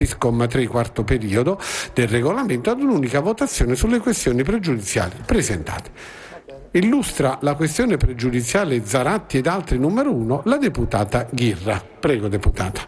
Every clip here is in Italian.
comma 3 quarto periodo del regolamento ad un'unica votazione sulle questioni pregiudiziali presentate. Illustra la questione pregiudiziale Zaratti ed altri numero 1 la deputata Ghirra. Prego, deputata.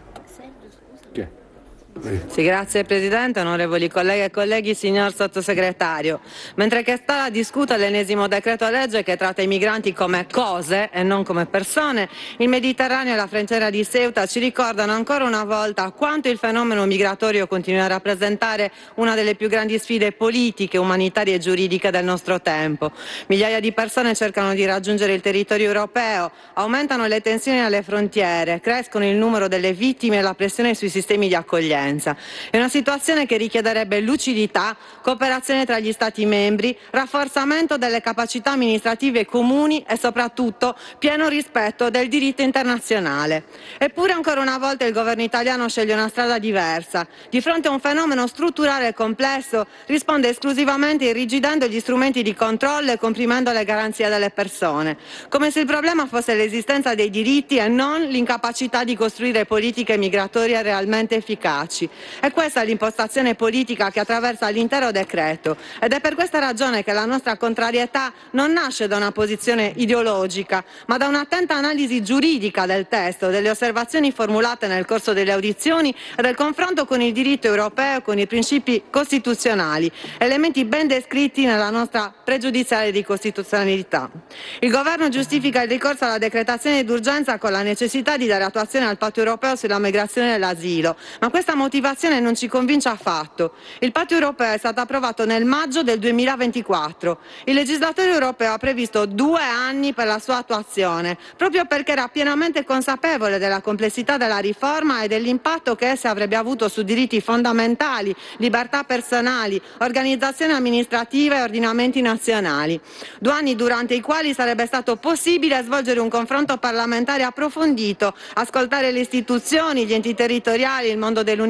Sì, grazie Presidente, onorevoli colleghe e colleghi, signor Sottosegretario. Mentre che sta a discutere l'ennesimo decreto legge che tratta i migranti come cose e non come persone, il Mediterraneo e la frontiera di Ceuta ci ricordano ancora una volta quanto il fenomeno migratorio continua a rappresentare una delle più grandi sfide politiche, umanitarie e giuridiche del nostro tempo. Migliaia di persone cercano di raggiungere il territorio europeo, aumentano le tensioni alle frontiere, crescono il numero delle vittime e la pressione sui sistemi di accoglienza. È una situazione che richiederebbe lucidità, cooperazione tra gli Stati membri, rafforzamento delle capacità amministrative comuni e soprattutto pieno rispetto del diritto internazionale. Eppure ancora una volta il governo italiano sceglie una strada diversa. Di fronte a un fenomeno strutturale e complesso risponde esclusivamente irrigidendo gli strumenti di controllo e comprimendo le garanzie delle persone, come se il problema fosse l'esistenza dei diritti e non l'incapacità di costruire politiche migratorie realmente efficaci. E questa è l'impostazione politica che attraversa l'intero decreto ed è per questa ragione che la nostra contrarietà non nasce da una posizione ideologica, ma da un'attenta analisi giuridica del testo, delle osservazioni formulate nel corso delle audizioni e del confronto con il diritto europeo e con i principi costituzionali, elementi ben descritti nella nostra pregiudiziale di costituzionalità. Il Governo giustifica il ricorso alla decretazione d'urgenza con la necessità di dare attuazione al patto europeo sulla migrazione e l'asilo, ma questa motivazione non ci convince affatto. Il patto europeo è stato approvato nel maggio del 2024. Il legislatore europeo ha previsto 2 anni per la sua attuazione, proprio perché era pienamente consapevole della complessità della riforma e dell'impatto che essa avrebbe avuto su diritti fondamentali, libertà personali, organizzazioni amministrative e ordinamenti nazionali. 2 anni durante i quali sarebbe stato possibile svolgere un confronto parlamentare approfondito, ascoltare le istituzioni, gli enti territoriali, il mondo dell'università,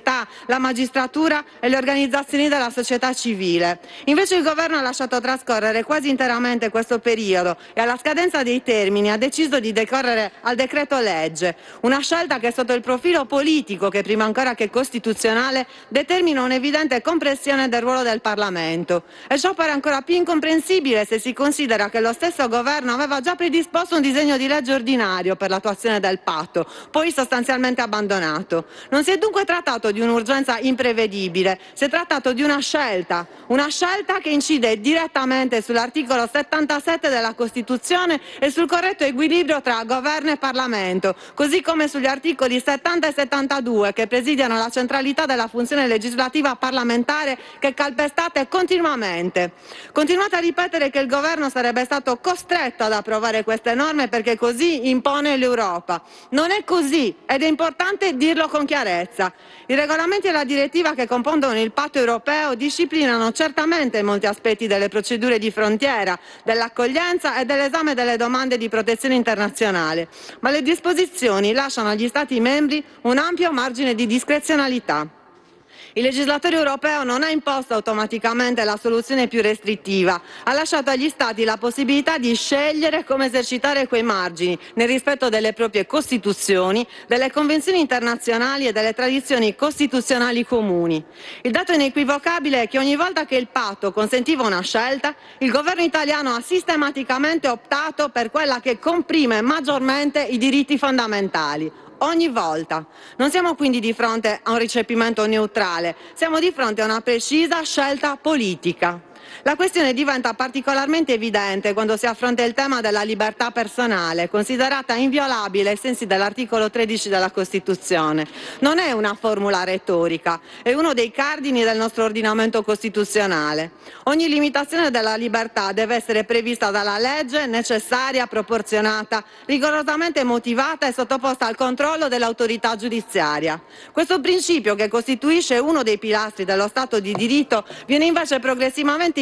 la magistratura e le organizzazioni della società civile. Invece il governo ha lasciato trascorrere quasi interamente questo periodo e alla scadenza dei termini ha deciso di decorrere al decreto legge, una scelta che sotto il profilo politico, che prima ancora che costituzionale, determina un'evidente compressione del ruolo del Parlamento. E ciò pare ancora più incomprensibile se si considera che lo stesso governo aveva già predisposto un disegno di legge ordinario per l'attuazione del patto, poi sostanzialmente abbandonato. Non si è dunque trattato di un'urgenza imprevedibile, si è trattato di una scelta che incide direttamente sull'articolo 77 della Costituzione e sul corretto equilibrio tra governo e Parlamento, così come sugli articoli 70 e 72 che presidiano la centralità della funzione legislativa parlamentare che calpestate continuamente. Continuate a ripetere che il governo sarebbe stato costretto ad approvare queste norme perché così impone l'Europa. Non è così ed è importante dirlo con chiarezza. I regolamenti e la direttiva che compongono il patto europeo disciplinano certamente molti aspetti delle procedure di frontiera, dell'accoglienza e dell'esame delle domande di protezione internazionale, ma le disposizioni lasciano agli Stati membri un ampio margine di discrezionalità. Il legislatore europeo non ha imposto automaticamente la soluzione più restrittiva, ha lasciato agli Stati la possibilità di scegliere come esercitare quei margini, nel rispetto delle proprie Costituzioni, delle convenzioni internazionali e delle tradizioni costituzionali comuni. Il dato inequivocabile è che ogni volta che il patto consentiva una scelta, il governo italiano ha sistematicamente optato per quella che comprime maggiormente i diritti fondamentali. Ogni volta. Non siamo quindi di fronte a un recepimento neutrale, siamo di fronte a una precisa scelta politica. La questione diventa particolarmente evidente quando si affronta il tema della libertà personale, considerata inviolabile ai sensi dell'articolo 13 della Costituzione. Non è una formula retorica, è uno dei cardini del nostro ordinamento costituzionale. Ogni limitazione della libertà deve essere prevista dalla legge, necessaria, proporzionata, rigorosamente motivata e sottoposta al controllo dell'autorità giudiziaria. Questo principio, che costituisce uno dei pilastri dello Stato di diritto, viene invece progressivamente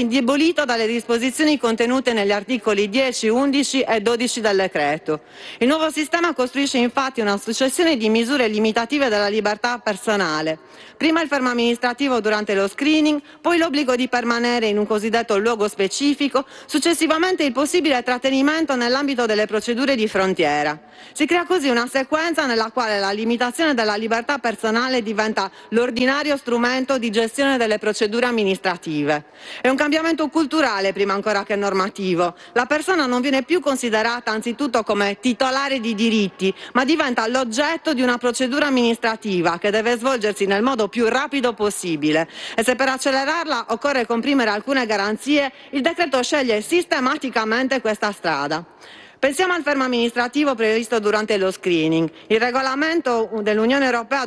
indebolito dalle disposizioni contenute negli articoli 10, 11 e 12 del decreto. Il nuovo sistema costruisce infatti una successione di misure limitative della libertà personale. Prima il fermo amministrativo durante lo screening, poi l'obbligo di permanere in un cosiddetto luogo specifico, successivamente il possibile trattenimento nell'ambito delle procedure di frontiera. Si crea così una sequenza nella quale la limitazione della libertà personale diventa l'ordinario strumento di gestione delle procedure amministrative. È un cambiamento culturale prima ancora che normativo. La persona non viene più considerata anzitutto come titolare di diritti, ma diventa l'oggetto di una procedura amministrativa che deve svolgersi nel modo più rapido possibile. E se per accelerarla occorre comprimere alcune garanzie, il decreto sceglie sistematicamente questa strada. Pensiamo al fermo amministrativo previsto durante lo screening. Il regolamento dell'Unione Europea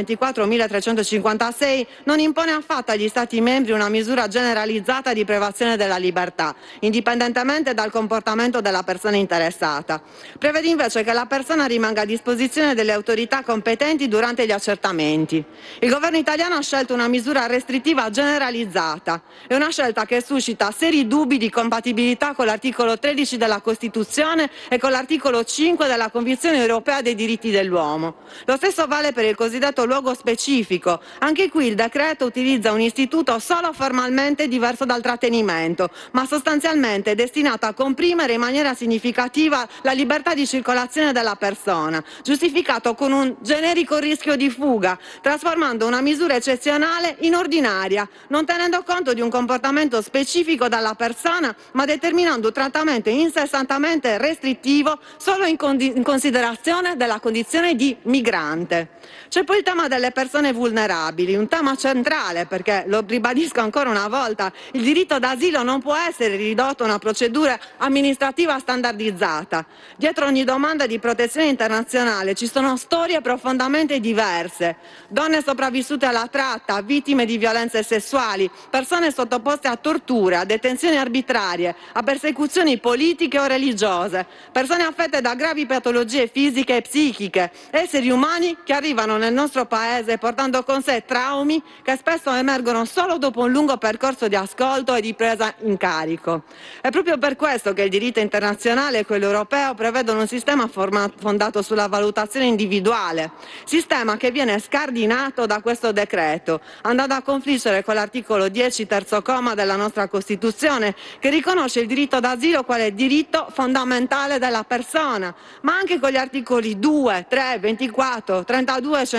2024-1356 non impone affatto agli Stati membri una misura generalizzata di privazione della libertà, indipendentemente dal comportamento della persona interessata. Prevede invece che la persona rimanga a disposizione delle autorità competenti durante gli accertamenti. Il governo italiano ha scelto una misura restrittiva generalizzata. È una scelta che suscita seri dubbi di compatibilità con l'articolo 13 della Costituzione e con l'articolo 5 della Convenzione europea dei diritti dell'uomo. Lo stesso vale per il cosiddetto luogo specifico. Anche qui il decreto utilizza un istituto solo formalmente diverso dal trattenimento, ma sostanzialmente destinato a comprimere in maniera significativa la libertà di circolazione della persona, giustificato con un generico rischio di fuga, trasformando una misura eccezionale in ordinaria, non tenendo conto di un comportamento specifico dalla persona, ma determinando un trattamento incessantemente restrittivo solo in considerazione della condizione di migrante. C'è poi il tema delle persone vulnerabili, un tema centrale perché, lo ribadisco ancora una volta, il diritto d'asilo non può essere ridotto a una procedura amministrativa standardizzata. Dietro ogni domanda di protezione internazionale ci sono storie profondamente diverse. Donne sopravvissute alla tratta, vittime di violenze sessuali, persone sottoposte a torture, a detenzioni arbitrarie, a persecuzioni politiche o religiose, persone affette da gravi patologie fisiche e psichiche, esseri umani che arrivano nel nostro paese portando con sé traumi che spesso emergono solo dopo un lungo percorso di ascolto e di presa in carico. È proprio per questo che il diritto internazionale e quello europeo prevedono un sistema fondato sulla valutazione individuale, sistema che viene scardinato da questo decreto, andando a confliggere con l'articolo 10 terzo comma della nostra Costituzione, che riconosce il diritto d'asilo quale diritto fondamentale della persona, ma anche con gli articoli 2, 3, 24, 32 e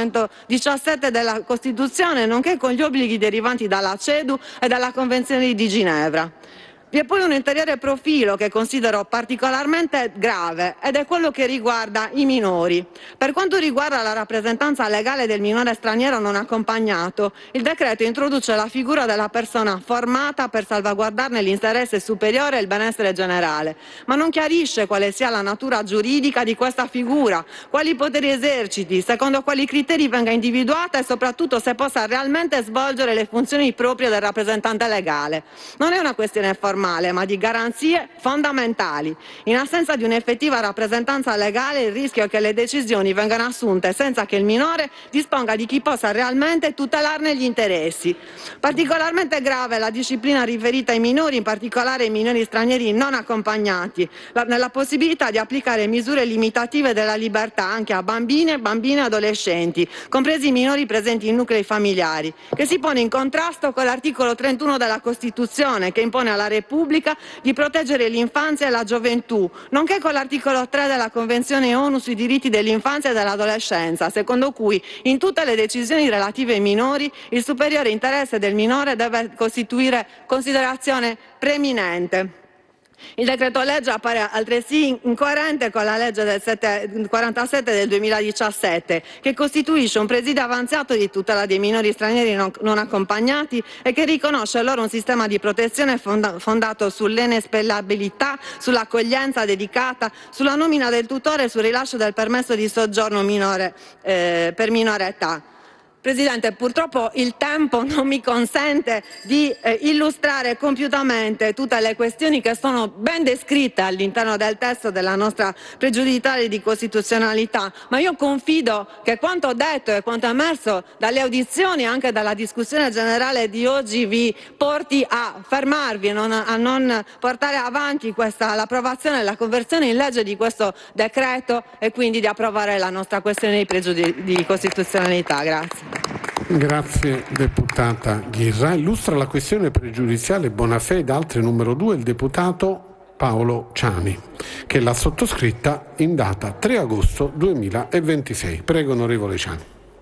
117 della Costituzione, nonché con gli obblighi derivanti dalla CEDU e dalla Convenzione di Ginevra. Vi è poi un ulteriore profilo che considero particolarmente grave ed è quello che riguarda i minori. Per quanto riguarda la rappresentanza legale del minore straniero non accompagnato, il decreto introduce la figura della persona formata per salvaguardarne l'interesse superiore e il benessere generale, ma non chiarisce quale sia la natura giuridica di questa figura, quali poteri eserciti, secondo quali criteri venga individuata e soprattutto se possa realmente svolgere le funzioni proprie del rappresentante legale. Non è una questione formale, ma di garanzie fondamentali. In assenza di un'effettiva rappresentanza legale, il rischio è che le decisioni vengano assunte senza che il minore disponga di chi possa realmente tutelarne gli interessi. Particolarmente grave è la disciplina riferita ai minori, in particolare ai minori stranieri non accompagnati, nella possibilità di applicare misure limitative della libertà anche a bambine, bambini e adolescenti, compresi i minori presenti in nuclei familiari, che si pone in contrasto con l'articolo 31 della Costituzione, che impone alla Repubblica di proteggere l'infanzia e la gioventù, nonché con l'articolo 3 della Convenzione ONU sui diritti dell'infanzia e dell'adolescenza, secondo cui in tutte le decisioni relative ai minori il superiore interesse del minore deve costituire considerazione preminente. Il decreto legge appare altresì incoerente con la legge del 47 del 2017, che costituisce un presidio avanzato di tutela dei minori stranieri non accompagnati e che riconosce loro un sistema di protezione fondato sull'inespellabilità, sull'accoglienza dedicata, sulla nomina del tutore e sul rilascio del permesso di soggiorno per minore età. Presidente, purtroppo il tempo non mi consente di illustrare compiutamente tutte le questioni che sono ben descritte all'interno del testo della nostra pregiudiziale di costituzionalità, ma io confido che quanto detto e quanto emerso dalle audizioni e anche dalla discussione generale di oggi vi porti a fermarvi e a non portare avanti l'approvazione e la conversione in legge di questo decreto e quindi di approvare la nostra questione di costituzionalità. Grazie. Grazie deputata Ghirra. Illustra la questione pregiudiziale Bonafè ed altre numero 2 il deputato Paolo Ciani, che l'ha sottoscritta in data 3 agosto 2026. Prego, onorevole Ciani.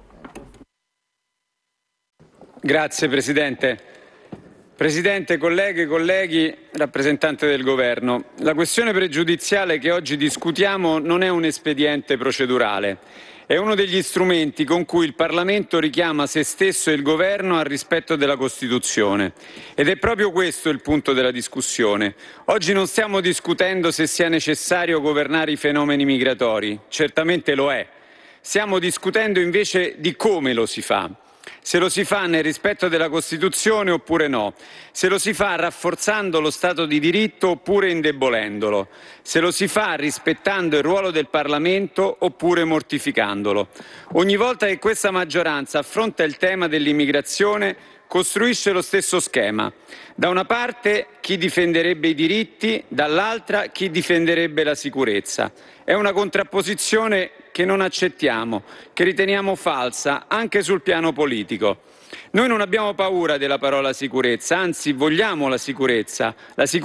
Grazie Presidente. Presidente, colleghe e colleghi, rappresentante del Governo, la questione pregiudiziale che oggi discutiamo non è un espediente procedurale, è uno degli strumenti con cui il Parlamento richiama se stesso e il Governo al rispetto della Costituzione. Ed è proprio questo il punto della discussione. Oggi non stiamo discutendo se sia necessario governare i fenomeni migratori, certamente lo è. Stiamo discutendo invece di come lo si fa. Se lo si fa nel rispetto della Costituzione oppure no, se lo si fa rafforzando lo Stato di diritto oppure indebolendolo, se lo si fa rispettando il ruolo del Parlamento oppure mortificandolo. Ogni volta che questa maggioranza affronta il tema dell'immigrazione costruisce lo stesso schema. Da una parte chi difenderebbe i diritti, dall'altra chi difenderebbe la sicurezza. È una contrapposizione che non accettiamo, che riteniamo falsa anche sul piano politico. Noi non abbiamo paura della parola sicurezza, anzi vogliamo la sicurezza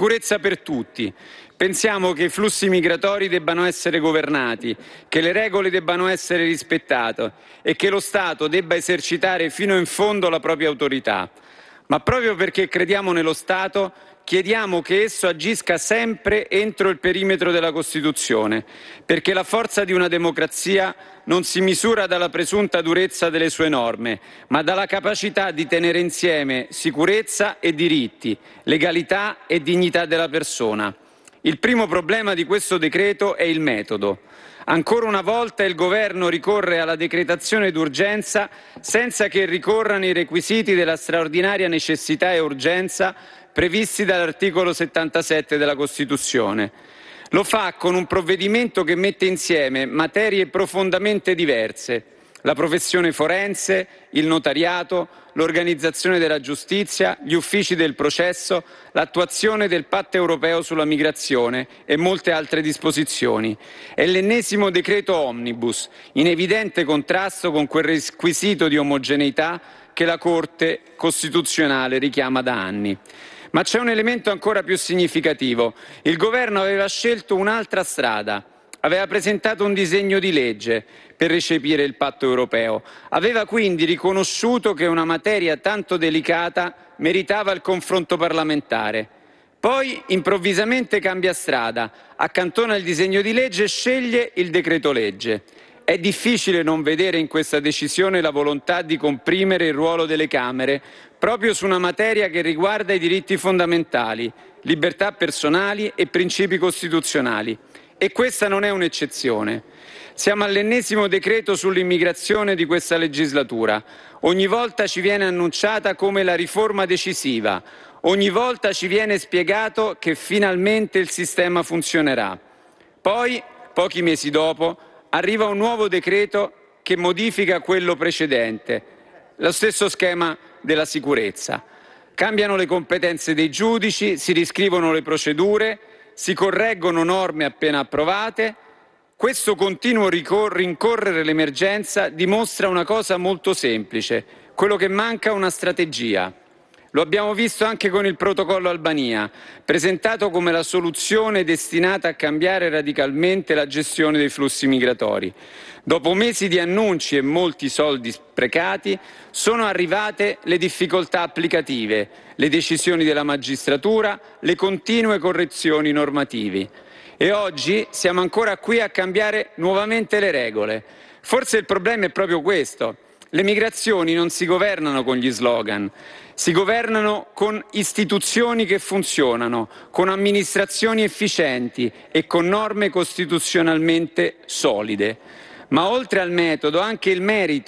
per tutti. Pensiamo che i flussi migratori debbano essere governati, che le regole debbano essere rispettate e che lo Stato debba esercitare fino in fondo la propria autorità. Ma proprio perché crediamo nello Stato, chiediamo che esso agisca sempre entro il perimetro della Costituzione, perché la forza di una democrazia non si misura dalla presunta durezza delle sue norme, ma dalla capacità di tenere insieme sicurezza e diritti, legalità e dignità della persona. Il primo problema di questo decreto è il metodo. Ancora una volta il Governo ricorre alla decretazione d'urgenza senza che ricorrano i requisiti della straordinaria necessità e urgenza previsti dall'articolo 77 della Costituzione. Lo fa con un provvedimento che mette insieme materie profondamente diverse: la professione forense, il notariato, l'organizzazione della giustizia, gli uffici del processo, l'attuazione del Patto europeo sulla migrazione e molte altre disposizioni. È l'ennesimo decreto omnibus, in evidente contrasto con quel requisito di omogeneità che la Corte Costituzionale richiama da anni. Ma c'è un elemento ancora più significativo. Il Governo aveva scelto un'altra strada. Aveva presentato un disegno di legge per recepire il patto europeo. Aveva quindi riconosciuto che una materia tanto delicata meritava il confronto parlamentare. Poi improvvisamente cambia strada, accantona il disegno di legge e sceglie il decreto legge. È difficile non vedere in questa decisione la volontà di comprimere il ruolo delle Camere proprio su una materia che riguarda i diritti fondamentali, libertà personali e principi costituzionali. E questa non è un'eccezione. Siamo all'ennesimo decreto sull'immigrazione di questa legislatura. Ogni volta ci viene annunciata come la riforma decisiva. Ogni volta ci viene spiegato che finalmente il sistema funzionerà. Poi, pochi mesi dopo, arriva un nuovo decreto che modifica quello precedente, lo stesso schema della sicurezza. Cambiano le competenze dei giudici, si riscrivono le procedure, si correggono norme appena approvate. Questo continuo rincorrere l'emergenza dimostra una cosa molto semplice: quello che manca è una strategia. Lo abbiamo visto anche con il protocollo Albania, presentato come la soluzione destinata a cambiare radicalmente la gestione dei flussi migratori. Dopo mesi di annunci e molti soldi sprecati, sono arrivate le difficoltà applicative, le decisioni della magistratura, le continue correzioni normative. E oggi siamo ancora qui a cambiare nuovamente le regole. Forse il problema è proprio questo. Le migrazioni non si governano con gli slogan, si governano con istituzioni che funzionano, con amministrazioni efficienti e con norme costituzionalmente solide. Ma oltre al metodo, anche il merito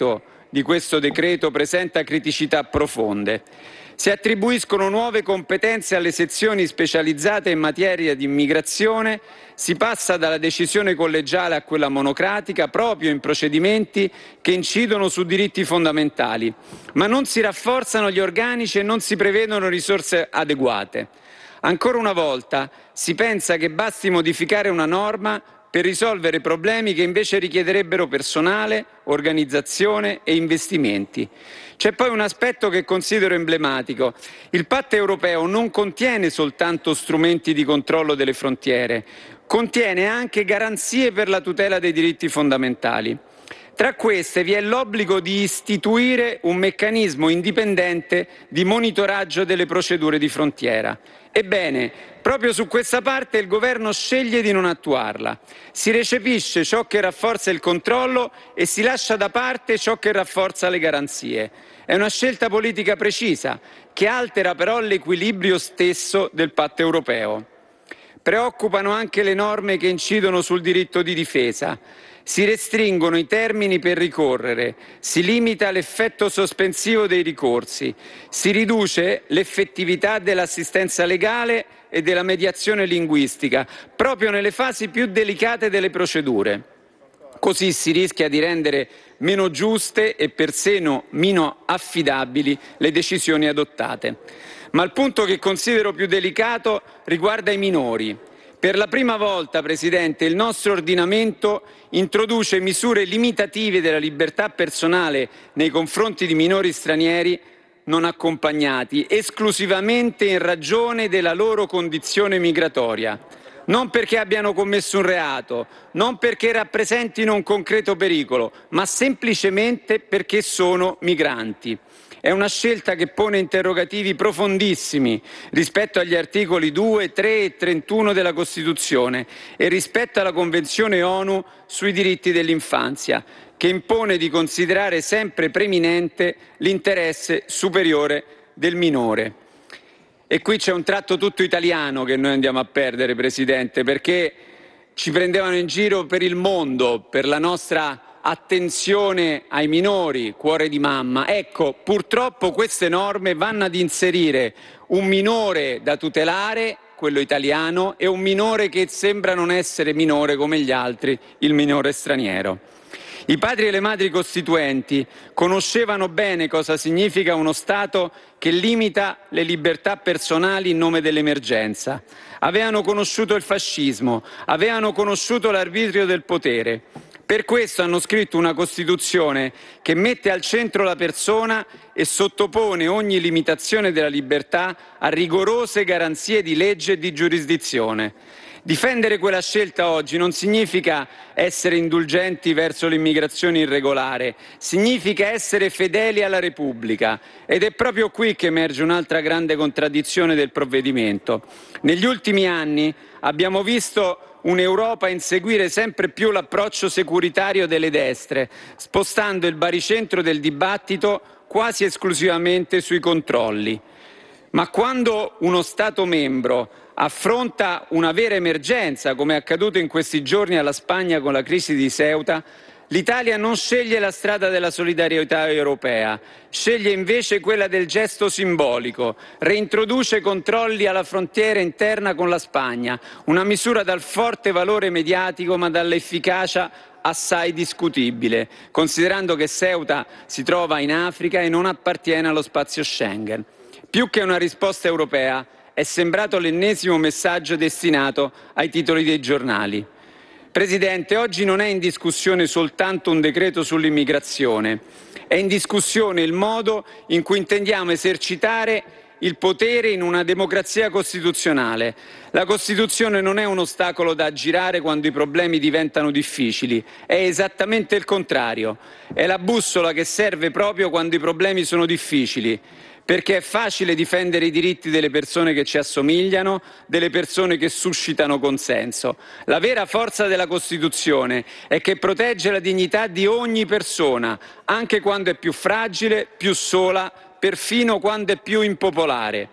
di questo decreto presenta criticità profonde. Si attribuiscono nuove competenze alle sezioni specializzate in materia di immigrazione, si passa dalla decisione collegiale a quella monocratica proprio in procedimenti che incidono su diritti fondamentali, ma non si rafforzano gli organici e non si prevedono risorse adeguate. Ancora una volta si pensa che basti modificare una norma per risolvere problemi che invece richiederebbero personale, organizzazione e investimenti. C'è poi un aspetto che considero emblematico. Il patto europeo non contiene soltanto strumenti di controllo delle frontiere, contiene anche garanzie per la tutela dei diritti fondamentali. Tra queste vi è l'obbligo di istituire un meccanismo indipendente di monitoraggio delle procedure di frontiera. Ebbene, proprio su questa parte il Governo sceglie di non attuarla. Si recepisce ciò che rafforza il controllo e si lascia da parte ciò che rafforza le garanzie. È una scelta politica precisa, che altera però l'equilibrio stesso del patto europeo. Preoccupano anche le norme che incidono sul diritto di difesa. Si restringono i termini per ricorrere, si limita l'effetto sospensivo dei ricorsi, si riduce l'effettività dell'assistenza legale e della mediazione linguistica, proprio nelle fasi più delicate delle procedure. Così si rischia di rendere meno giuste e persino meno affidabili le decisioni adottate. Ma il punto che considero più delicato riguarda i minori. Per la prima volta, Presidente, il nostro ordinamento introduce misure limitative della libertà personale nei confronti di minori stranieri non accompagnati, esclusivamente in ragione della loro condizione migratoria. Non perché abbiano commesso un reato, non perché rappresentino un concreto pericolo, ma semplicemente perché sono migranti. È una scelta che pone interrogativi profondissimi rispetto agli articoli 2, 3 e 31 della Costituzione e rispetto alla Convenzione ONU sui diritti dell'infanzia, che impone di considerare sempre preminente l'interesse superiore del minore. E qui c'è un tratto tutto italiano che noi andiamo a perdere, Presidente, perché ci prendevano in giro per il mondo, per la nostra attenzione ai minori, cuore di mamma. Ecco, purtroppo queste norme vanno ad inserire un minore da tutelare, quello italiano, e un minore che sembra non essere minore come gli altri, il minore straniero. I padri e le madri costituenti conoscevano bene cosa significa uno Stato che limita le libertà personali in nome dell'emergenza. Avevano conosciuto il fascismo, avevano conosciuto l'arbitrio del potere. Per questo hanno scritto una Costituzione che mette al centro la persona e sottopone ogni limitazione della libertà a rigorose garanzie di legge e di giurisdizione. Difendere quella scelta oggi non significa essere indulgenti verso l'immigrazione irregolare, significa essere fedeli alla Repubblica. Ed è proprio qui che emerge un'altra grande contraddizione del provvedimento. Negli ultimi anni abbiamo visto un'Europa inseguire sempre più l'approccio securitario delle destre, spostando il baricentro del dibattito quasi esclusivamente sui controlli. Ma quando uno Stato membro affronta una vera emergenza, come è accaduto in questi giorni alla Spagna con la crisi di Ceuta, l'Italia non sceglie la strada della solidarietà europea, sceglie invece quella del gesto simbolico, reintroduce controlli alla frontiera interna con la Spagna, una misura dal forte valore mediatico ma dall'efficacia assai discutibile, considerando che Ceuta si trova in Africa e non appartiene allo spazio Schengen. Più che una risposta europea, è sembrato l'ennesimo messaggio destinato ai titoli dei giornali. Presidente, oggi non è in discussione soltanto un decreto sull'immigrazione, è in discussione il modo in cui intendiamo esercitare il potere in una democrazia costituzionale. La Costituzione non è un ostacolo da aggirare quando i problemi diventano difficili, è esattamente il contrario. È la bussola che serve proprio quando i problemi sono difficili, perché è facile difendere i diritti delle persone che ci assomigliano, delle persone che suscitano consenso. La vera forza della Costituzione è che protegge la dignità di ogni persona, anche quando è più fragile, più sola, perfino quando è più impopolare.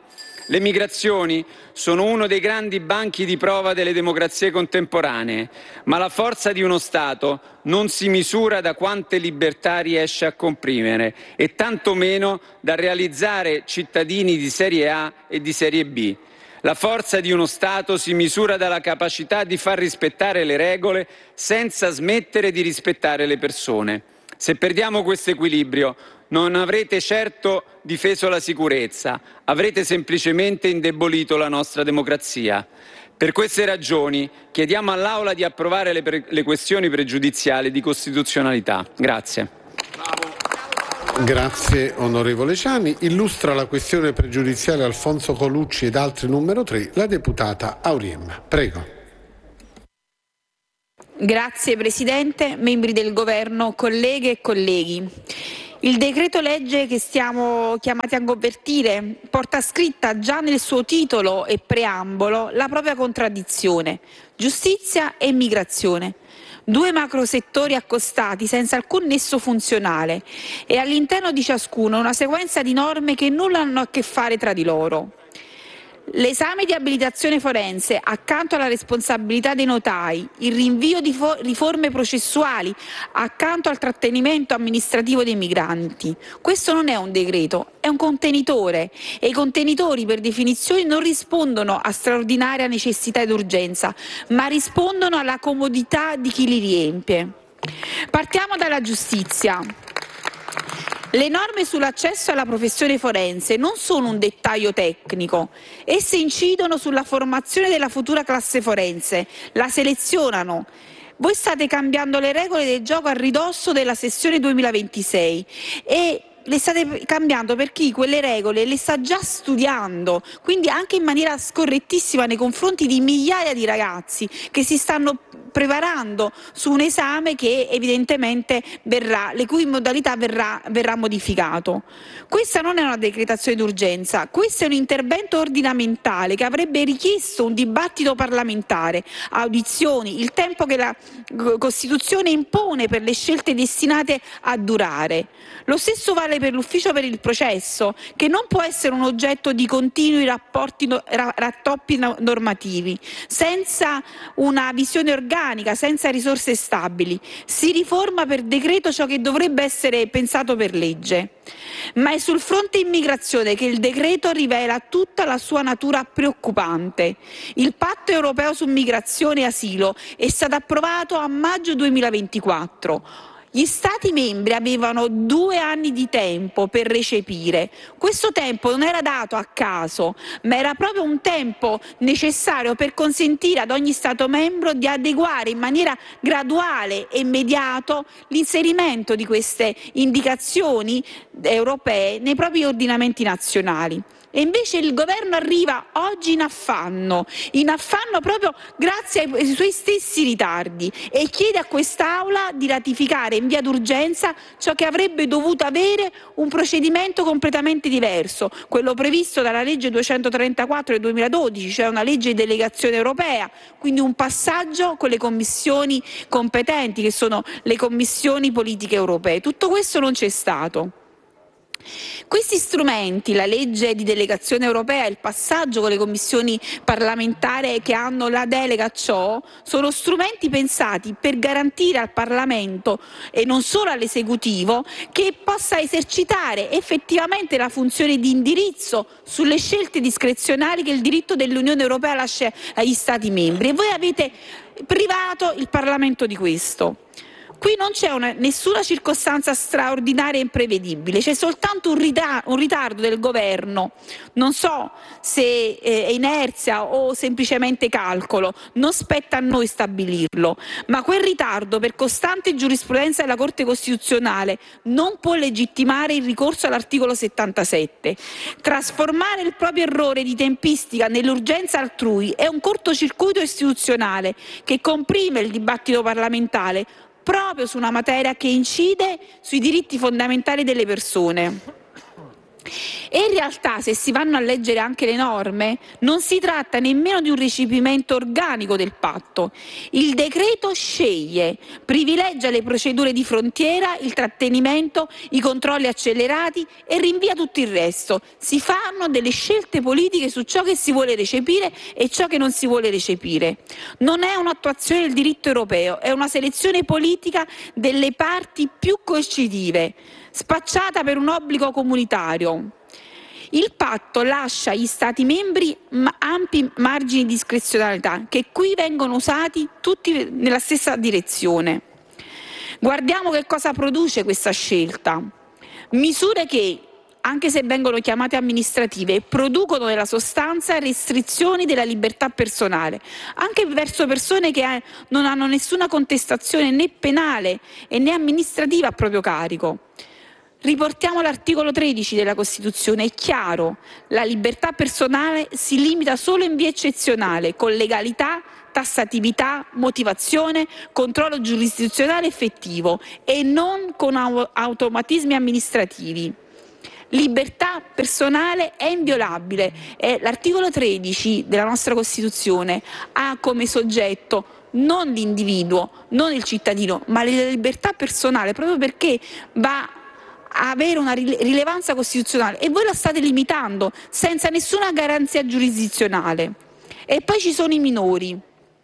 Le migrazioni sono uno dei grandi banchi di prova delle democrazie contemporanee, ma la forza di uno Stato non si misura da quante libertà riesce a comprimere e tantomeno da realizzare cittadini di serie A e di serie B. La forza di uno Stato si misura dalla capacità di far rispettare le regole senza smettere di rispettare le persone. Se perdiamo questo equilibrio, non avrete certo difeso la sicurezza, avrete semplicemente indebolito la nostra democrazia. Per queste ragioni chiediamo all'Aula di approvare le questioni pregiudiziali di costituzionalità. Grazie. Grazie onorevole Ciani. Illustra la questione pregiudiziale Alfonso Colucci ed altri numero 3, la deputata Auriem. Prego. Grazie Presidente, membri del Governo, colleghe e colleghi. Il decreto legge che stiamo chiamati a convertire porta scritta già nel suo titolo e preambolo la propria contraddizione: giustizia e immigrazione. Due macrosettori accostati senza alcun nesso funzionale e all'interno di ciascuno una sequenza di norme che nulla hanno a che fare tra di loro. L'esame di abilitazione forense, accanto alla responsabilità dei notai, il rinvio di riforme processuali, accanto al trattenimento amministrativo dei migranti. Questo non è un decreto, è un contenitore e i contenitori per definizione non rispondono a straordinaria necessità ed urgenza, ma rispondono alla comodità di chi li riempie. Partiamo dalla giustizia. Le norme sull'accesso alla professione forense non sono un dettaglio tecnico, esse incidono sulla formazione della futura classe forense, la selezionano. Voi state cambiando le regole del gioco a ridosso della sessione 2026 e le state cambiando per chi quelle regole le sta già studiando, quindi anche in maniera scorrettissima nei confronti di migliaia di ragazzi che si stanno preparando su un esame che evidentemente le cui modalità verrà modificato. Questa non è una decretazione d'urgenza, questo è un intervento ordinamentale che avrebbe richiesto un dibattito parlamentare, audizioni, il tempo che la Costituzione impone per le scelte destinate a durare. Lo stesso vale per l'ufficio per il processo, che non può essere un oggetto di continui rattoppi normativi, senza una visione organica, senza risorse stabili. Si riforma per decreto ciò che dovrebbe essere pensato per legge. Ma è sul fronte immigrazione che il decreto rivela tutta la sua natura preoccupante. Il patto europeo su migrazione e asilo è stato approvato a maggio 2024. Gli Stati membri avevano 2 anni di tempo per recepire. Questo tempo non era dato a caso, ma era proprio un tempo necessario per consentire ad ogni Stato membro di adeguare in maniera graduale e immediato l'inserimento di queste indicazioni europee nei propri ordinamenti nazionali. E invece il governo arriva oggi in affanno proprio grazie ai suoi stessi ritardi, e chiede a quest'Aula di ratificare in via d'urgenza ciò che avrebbe dovuto avere un procedimento completamente diverso, quello previsto dalla legge 234 del 2012, cioè una legge di delegazione europea, quindi un passaggio con le commissioni competenti, che sono le commissioni politiche europee. Tutto questo non c'è stato. Questi strumenti, la legge di delegazione europea e il passaggio con le commissioni parlamentari che hanno la delega a ciò, sono strumenti pensati per garantire al Parlamento e non solo all'esecutivo che possa esercitare effettivamente la funzione di indirizzo sulle scelte discrezionali che il diritto dell'Unione Europea lascia agli Stati membri, e voi avete privato il Parlamento di questo. Qui non c'è nessuna circostanza straordinaria e imprevedibile, c'è soltanto un ritardo del governo, non so se è inerzia o semplicemente calcolo, non spetta a noi stabilirlo, ma quel ritardo per costante giurisprudenza della Corte Costituzionale non può legittimare il ricorso all'articolo 77. Trasformare il proprio errore di tempistica nell'urgenza altrui è un cortocircuito istituzionale che comprime il dibattito parlamentare proprio su una materia che incide sui diritti fondamentali delle persone. E in realtà, se si vanno a leggere anche le norme, non si tratta nemmeno di un recepimento organico del patto. Il decreto sceglie, privilegia le procedure di frontiera, il trattenimento, i controlli accelerati e rinvia tutto il resto. Si fanno delle scelte politiche su ciò che si vuole recepire e ciò che non si vuole recepire. Non è un'attuazione del diritto europeo, è una selezione politica delle parti più coercitive, spacciata per un obbligo comunitario. Il patto lascia agli Stati membri ampi margini di discrezionalità che qui vengono usati tutti nella stessa direzione. Guardiamo che cosa produce questa scelta. Misure che, anche se vengono chiamate amministrative, producono nella sostanza restrizioni della libertà personale, anche verso persone che non hanno nessuna contestazione né penale e né amministrativa a proprio carico. Riportiamo l'articolo 13 della Costituzione, è chiaro, la libertà personale si limita solo in via eccezionale, con legalità, tassatività, motivazione, controllo giurisdizionale effettivo e non con automatismi amministrativi. Libertà personale è inviolabile e l'articolo 13 della nostra Costituzione ha come soggetto non l'individuo, non il cittadino, ma la libertà personale, proprio perché va a avere una rilevanza costituzionale e voi la state limitando senza nessuna garanzia giurisdizionale. E poi ci sono i minori.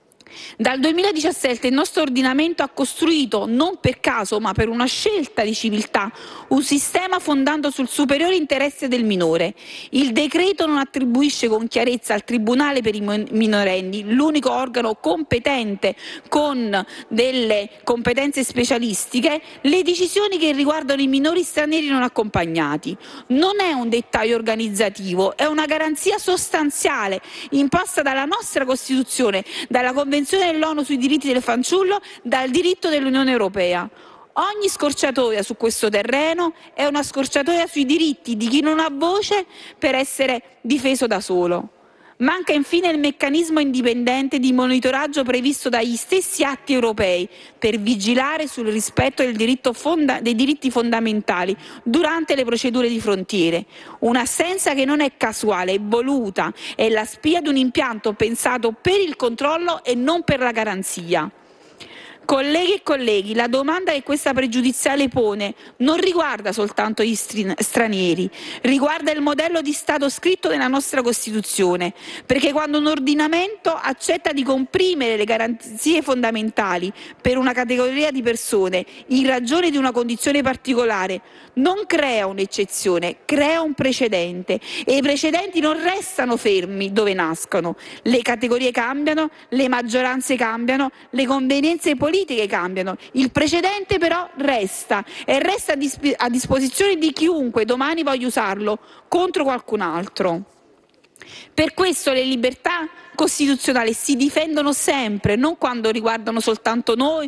Dal 2017 il nostro ordinamento ha costruito, non per caso ma per una scelta di civiltà, un sistema fondando sul superiore interesse del minore. Il decreto non attribuisce con chiarezza al Tribunale per i minorenni, l'unico organo competente con delle competenze specialistiche, le decisioni che riguardano i minori stranieri non accompagnati. Non è un dettaglio organizzativo, è una garanzia sostanziale imposta dalla nostra Costituzione, dalla Convenzione dell'ONU sui diritti del fanciullo, dal diritto dell'Unione Europea. Ogni scorciatoia su questo terreno è una scorciatoia sui diritti di chi non ha voce per essere difeso da solo. Manca infine il meccanismo indipendente di monitoraggio previsto dagli stessi atti europei per vigilare sul rispetto dei diritti fondamentali durante le procedure di frontiere. Un'assenza che non è casuale, è voluta, è la spia di un impianto pensato per il controllo e non per la garanzia. Colleghi e colleghi, la domanda che questa pregiudiziale pone non riguarda soltanto gli stranieri, riguarda il modello di Stato scritto nella nostra Costituzione, perché quando un ordinamento accetta di comprimere le garanzie fondamentali per una categoria di persone in ragione di una condizione particolare, non crea un'eccezione, crea un precedente e i precedenti non restano fermi dove nascono. Le categorie cambiano, le maggioranze cambiano, le convenienze politiche cambiano, il precedente però resta e resta a disposizione di chiunque domani voglia usarlo contro qualcun altro. Per questo le libertà costituzionali si difendono sempre, non quando riguardano soltanto noi,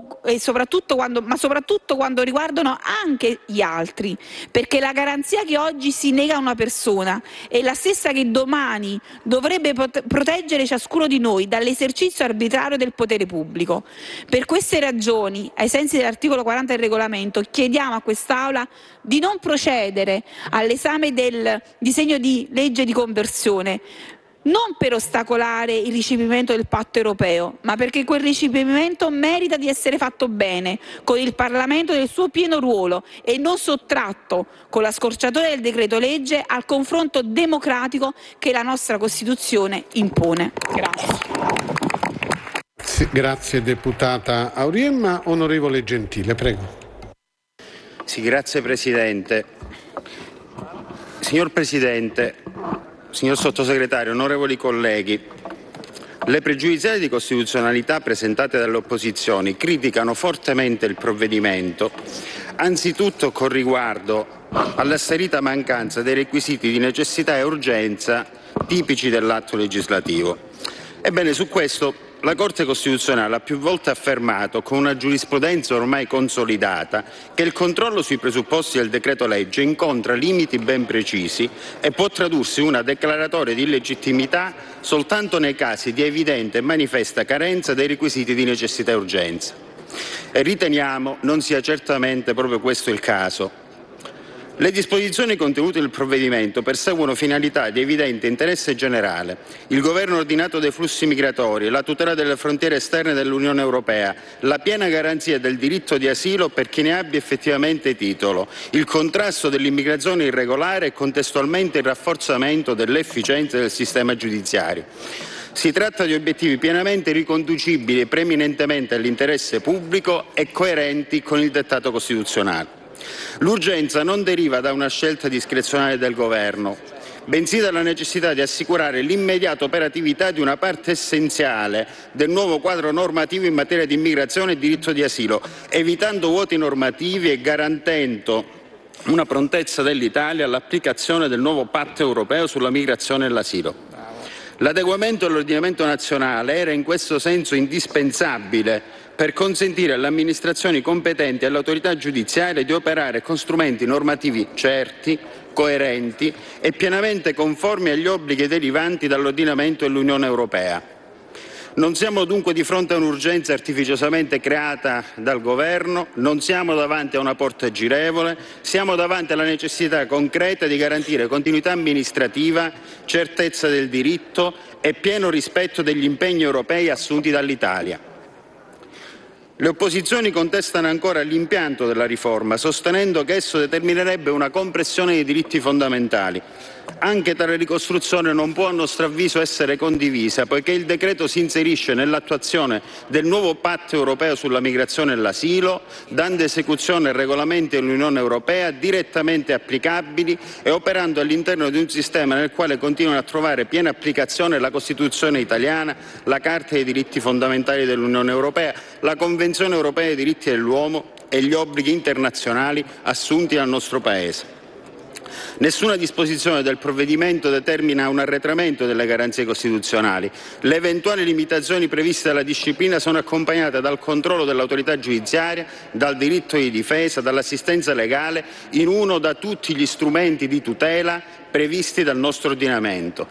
ma soprattutto quando riguardano anche gli altri, perché la garanzia che oggi si nega a una persona è la stessa che domani dovrebbe proteggere ciascuno di noi dall'esercizio arbitrario del potere pubblico. Per queste ragioni, ai sensi dell'articolo 40 del regolamento, chiediamo a quest'Aula di non procedere all'esame del disegno di legge di conversione, non per ostacolare il recepimento del patto europeo, ma perché quel recepimento merita di essere fatto bene, con il Parlamento nel suo pieno ruolo e non sottratto con la scorciatoia del decreto legge al confronto democratico che la nostra Costituzione impone. Grazie. Grazie deputata Auriemma. Onorevole Gentile, prego. Sì, grazie Presidente. Signor Presidente, signor Sottosegretario, onorevoli colleghi, le pregiudiziali di costituzionalità presentate dalle opposizioni criticano fortemente il provvedimento, anzitutto con riguardo all'asserita mancanza dei requisiti di necessità e urgenza tipici dell'atto legislativo. Ebbene, su questo la Corte Costituzionale ha più volte affermato, con una giurisprudenza ormai consolidata, che il controllo sui presupposti del decreto legge incontra limiti ben precisi e può tradursi in una declaratoria di illegittimità soltanto nei casi di evidente e manifesta carenza dei requisiti di necessità e urgenza. E riteniamo non sia certamente proprio questo il caso. Le disposizioni contenute nel provvedimento perseguono finalità di evidente interesse generale: il governo ordinato dei flussi migratori, la tutela delle frontiere esterne dell'Unione Europea, la piena garanzia del diritto di asilo per chi ne abbia effettivamente titolo, il contrasto dell'immigrazione irregolare e contestualmente il rafforzamento dell'efficienza del sistema giudiziario. Si tratta di obiettivi pienamente riconducibili preminentemente all'interesse pubblico e coerenti con il dettato costituzionale. L'urgenza non deriva da una scelta discrezionale del Governo, bensì dalla necessità di assicurare l'immediata operatività di una parte essenziale del nuovo quadro normativo in materia di immigrazione e diritto di asilo, evitando vuoti normativi e garantendo una prontezza dell'Italia all'applicazione del nuovo patto europeo sulla migrazione e l'asilo. L'adeguamento dell'ordinamento nazionale era in questo senso indispensabile per consentire alle amministrazioni competenti e alle autorità giudiziarie di operare con strumenti normativi certi, coerenti e pienamente conformi agli obblighi derivanti dall'ordinamento dell'Unione Europea. Non siamo dunque di fronte a un'urgenza artificiosamente creata dal Governo, non siamo davanti a una porta girevole, siamo davanti alla necessità concreta di garantire continuità amministrativa, certezza del diritto e pieno rispetto degli impegni europei assunti dall'Italia. Le opposizioni contestano ancora l'impianto della riforma, sostenendo che esso determinerebbe una compressione dei diritti fondamentali. Anche tale ricostruzione non può, a nostro avviso, essere condivisa, poiché il decreto si inserisce nell'attuazione del nuovo patto europeo sulla migrazione e l'asilo, dando esecuzione ai regolamenti dell'Unione Europea direttamente applicabili e operando all'interno di un sistema nel quale continuano a trovare piena applicazione la Costituzione italiana, la Carta dei diritti fondamentali dell'Unione Europea, la Convenzione europea dei diritti dell'uomo e gli obblighi internazionali assunti dal nostro Paese. Nessuna disposizione del provvedimento determina un arretramento delle garanzie costituzionali. Le eventuali limitazioni previste dalla disciplina sono accompagnate dal controllo dell'autorità giudiziaria, dal diritto di difesa, dall'assistenza legale, in uno da tutti gli strumenti di tutela previsti dal nostro ordinamento.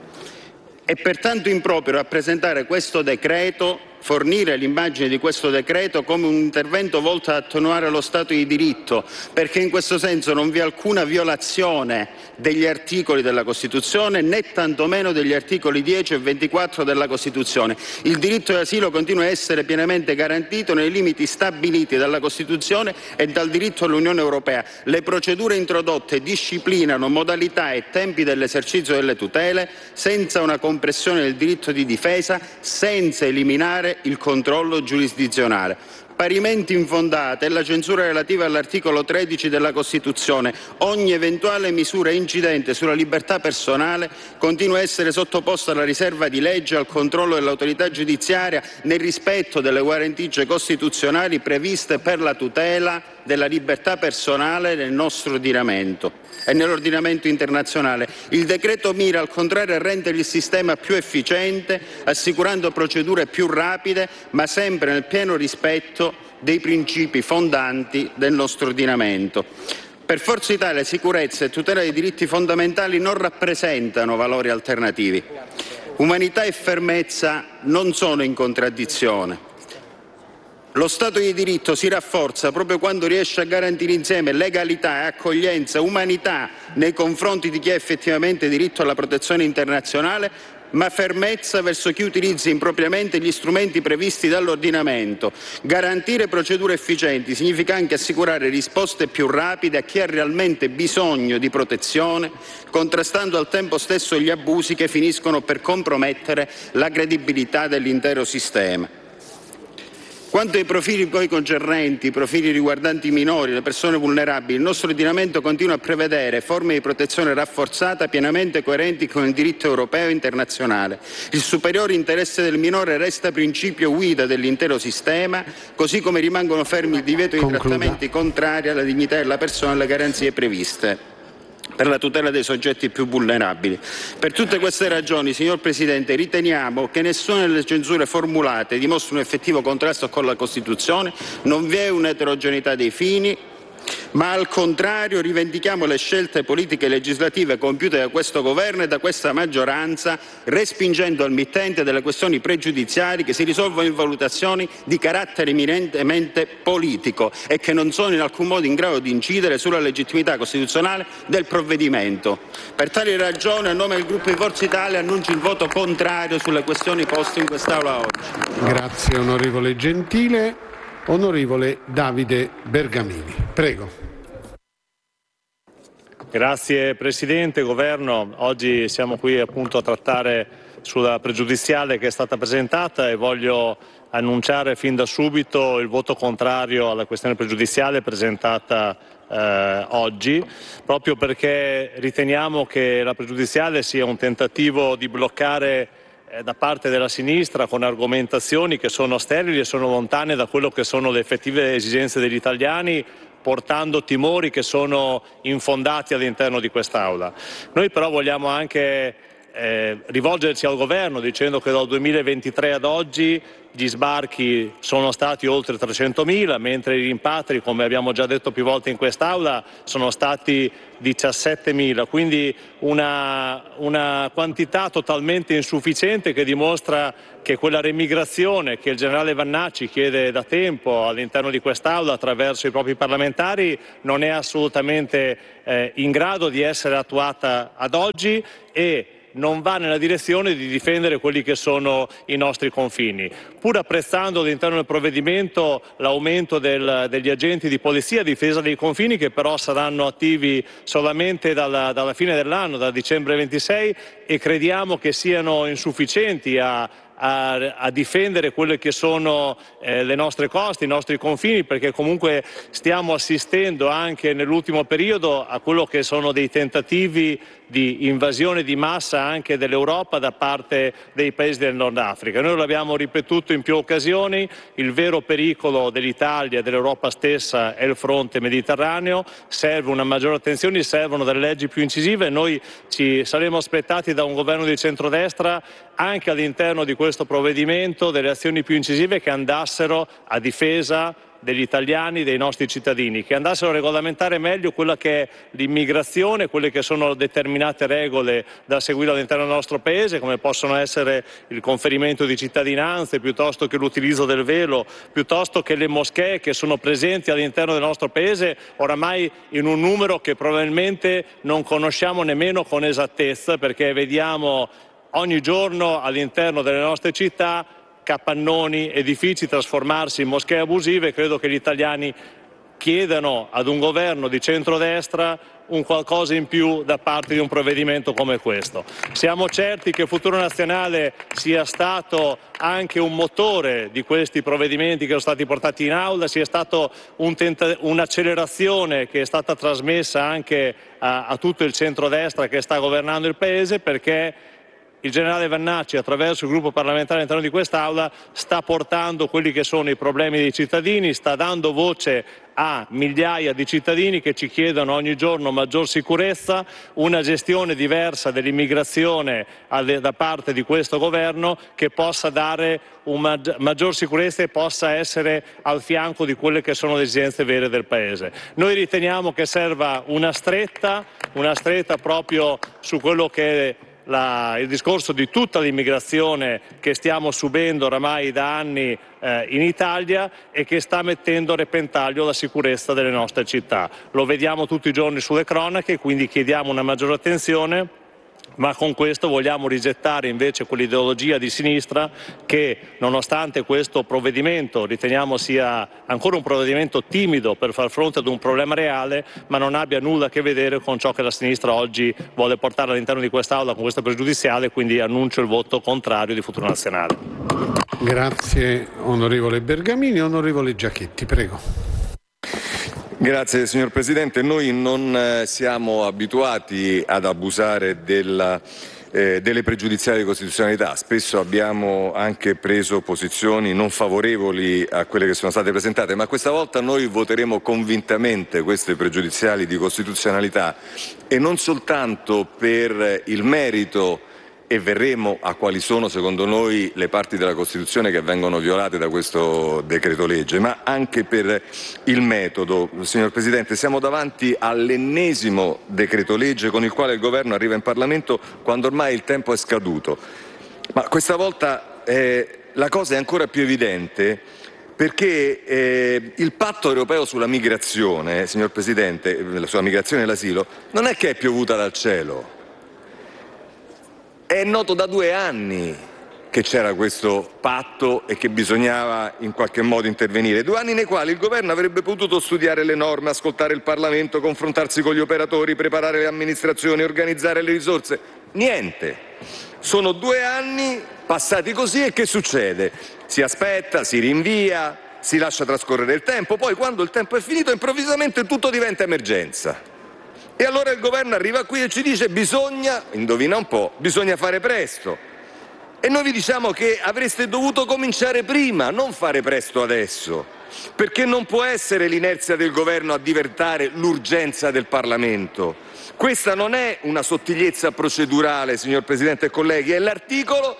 È pertanto improprio rappresentare questo decreto, fornire l'immagine di questo decreto come un intervento volto ad attenuare lo Stato di diritto, perché in questo senso non vi è alcuna violazione degli articoli della Costituzione, né tantomeno degli articoli 10 e 24 della Costituzione. Il diritto di asilo continua a essere pienamente garantito nei limiti stabiliti dalla Costituzione e dal diritto dell'Unione Europea. Le procedure introdotte disciplinano modalità e tempi dell'esercizio delle tutele senza una compressione del diritto di difesa, senza eliminare il controllo giurisdizionale. Parimenti infondata è la censura relativa all'articolo 13 della Costituzione. Ogni eventuale misura incidente sulla libertà personale continua a essere sottoposta alla riserva di legge e al controllo dell'autorità giudiziaria nel rispetto delle guarentigie costituzionali previste per la tutela della libertà personale nel nostro ordinamento e nell'ordinamento internazionale. Il decreto mira al contrario a rendere il sistema più efficiente, assicurando procedure più rapide, ma sempre nel pieno rispetto dei principi fondanti del nostro ordinamento. Per Forza Italia sicurezza e tutela dei diritti fondamentali non rappresentano valori alternativi. Umanità e fermezza non sono in contraddizione. Lo Stato di diritto si rafforza proprio quando riesce a garantire insieme legalità, accoglienza, umanità nei confronti di chi ha effettivamente diritto alla protezione internazionale, ma fermezza verso chi utilizza impropriamente gli strumenti previsti dall'ordinamento. Garantire procedure efficienti significa anche assicurare risposte più rapide a chi ha realmente bisogno di protezione, contrastando al tempo stesso gli abusi che finiscono per compromettere la credibilità dell'intero sistema. Quanto ai profili poi concernenti, i profili riguardanti i minori, le persone vulnerabili, il nostro ordinamento continua a prevedere forme di protezione rafforzata pienamente coerenti con il diritto europeo e internazionale. Il superiore interesse del minore resta principio guida dell'intero sistema, così come rimangono fermi il divieto di trattamenti contrari alla dignità della persona e alle garanzie previste per la tutela dei soggetti più vulnerabili. Per tutte queste ragioni, signor Presidente, riteniamo che nessuna delle censure formulate dimostri un effettivo contrasto con la Costituzione, non vi è un'eterogeneità dei fini, ma al contrario rivendichiamo le scelte politiche e legislative compiute da questo Governo e da questa maggioranza, respingendo al mittente delle questioni pregiudiziali che si risolvono in valutazioni di carattere eminentemente politico e che non sono in alcun modo in grado di incidere sulla legittimità costituzionale del provvedimento. Per tali ragioni, a nome del gruppo di Forza Italia, annuncio il voto contrario sulle questioni poste in quest'Aula oggi. Grazie onorevole Gentile. Onorevole Davide Bergamini, prego. Grazie Presidente, Governo. Oggi siamo qui appunto a trattare sulla pregiudiziale che è stata presentata e voglio annunciare fin da subito il voto contrario alla questione pregiudiziale presentata oggi, proprio perché riteniamo che la pregiudiziale sia un tentativo di bloccare da parte della sinistra con argomentazioni che sono sterili e sono lontane da quello che sono le effettive esigenze degli italiani, portando timori che sono infondati all'interno di quest'Aula. Noi però vogliamo anche rivolgerci al Governo dicendo che dal 2023 ad oggi gli sbarchi sono stati oltre 300.000, mentre i rimpatri, come abbiamo già detto più volte in quest'Aula, sono stati 17.000, quindi una quantità totalmente insufficiente che dimostra che quella remigrazione che il generale Vannacci chiede da tempo all'interno di quest'Aula attraverso i propri parlamentari non è assolutamente in grado di essere attuata ad oggi e non va nella direzione di difendere quelli che sono i nostri confini. Pur apprezzando all'interno del provvedimento l'aumento degli agenti di polizia a difesa dei confini, che però saranno attivi solamente dalla fine dell'anno, da dicembre 26, e crediamo che siano insufficienti a difendere quelle che sono le nostre coste, i nostri confini, perché comunque stiamo assistendo anche nell'ultimo periodo a quello che sono dei tentativi di invasione di massa anche dell'Europa da parte dei paesi del Nord Africa. Noi l'abbiamo ripetuto in più occasioni, il vero pericolo dell'Italia e dell'Europa stessa è il fronte mediterraneo, serve una maggiore attenzione, servono delle leggi più incisive. Noi ci saremmo aspettati da un governo di centrodestra anche all'interno di questo provvedimento delle azioni più incisive che andassero a difesa degli italiani, dei nostri cittadini, che andassero a regolamentare meglio quella che è l'immigrazione, quelle che sono determinate regole da seguire all'interno del nostro Paese, come possono essere il conferimento di cittadinanze, piuttosto che l'utilizzo del velo, piuttosto che le moschee che sono presenti all'interno del nostro Paese, oramai in un numero che probabilmente non conosciamo nemmeno con esattezza, perché vediamo ogni giorno all'interno delle nostre città capannoni, edifici trasformarsi in moschee abusive. Credo che gli italiani chiedano ad un governo di centrodestra un qualcosa in più da parte di un provvedimento come questo. Siamo certi che Futuro Nazionale sia stato anche un motore di questi provvedimenti che sono stati portati in aula, sia stato un'accelerazione che è stata trasmessa anche a tutto il centrodestra che sta governando il Paese, perché il generale Vannacci, attraverso il gruppo parlamentare all'interno di quest'Aula, sta portando quelli che sono i problemi dei cittadini, sta dando voce a migliaia di cittadini che ci chiedono ogni giorno maggior sicurezza, una gestione diversa dell'immigrazione da parte di questo governo che possa dare una maggior sicurezza e possa essere al fianco di quelle che sono le esigenze vere del Paese. Noi riteniamo che serva una stretta proprio su quello che è il discorso di tutta l'immigrazione che stiamo subendo oramai da anni in Italia e che sta mettendo a repentaglio la sicurezza delle nostre città. Lo vediamo tutti i giorni sulle cronache, quindi chiediamo una maggiore attenzione, ma con questo vogliamo rigettare invece quell'ideologia di sinistra che, nonostante questo provvedimento riteniamo sia ancora un provvedimento timido per far fronte ad un problema reale, ma non abbia nulla a che vedere con ciò che la sinistra oggi vuole portare all'interno di quest'Aula con questa pregiudiziale, quindi annuncio il voto contrario di Futuro Nazionale. Grazie onorevole Bergamini. Onorevole Giachetti, prego. Grazie signor Presidente, noi non siamo abituati ad abusare delle pregiudiziali di costituzionalità, spesso abbiamo anche preso posizioni non favorevoli a quelle che sono state presentate, ma questa volta noi voteremo convintamente queste pregiudiziali di costituzionalità e non soltanto per il merito e verremo a quali sono secondo noi le parti della Costituzione che vengono violate da questo decreto legge, ma anche per il metodo. Signor Presidente, siamo davanti all'ennesimo decreto legge con il quale il Governo arriva in Parlamento quando ormai il tempo è scaduto. Ma questa volta la cosa è ancora più evidente perché il patto europeo sulla migrazione, signor Presidente, sulla migrazione e l'asilo, non è che è piovuta dal cielo. È noto da 2 anni che c'era questo patto e che bisognava in qualche modo intervenire. 2 anni nei quali il Governo avrebbe potuto studiare le norme, ascoltare il Parlamento, confrontarsi con gli operatori, preparare le amministrazioni, organizzare le risorse. Niente. Sono 2 anni passati così e che succede? Si aspetta, si rinvia, si lascia trascorrere il tempo, poi quando il tempo è finito improvvisamente tutto diventa emergenza. E allora il Governo arriva qui e ci dice bisogna, indovina un po', bisogna fare presto. E noi vi diciamo che avreste dovuto cominciare prima, non fare presto adesso, perché non può essere l'inerzia del Governo a diventare l'urgenza del Parlamento. Questa non è una sottigliezza procedurale, signor Presidente e colleghi, è l'articolo